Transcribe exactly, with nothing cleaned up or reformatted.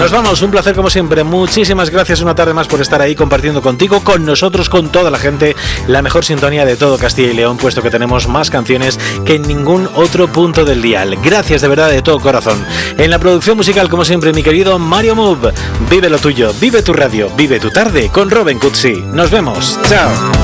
Nos vamos, un placer como siempre. Muchísimas gracias una tarde más por estar ahí compartiendo contigo, con nosotros, con toda la gente, la mejor sintonía de todo Castilla y León, puesto que tenemos más canciones que en ningún otro punto del dial. Gracias de verdad de todo corazón. En la producción musical, como siempre, mi querido Mario Move. Vive lo tuyo, vive tu radio, vive tu tarde con Robin Cutsi. Nos vemos. Chao.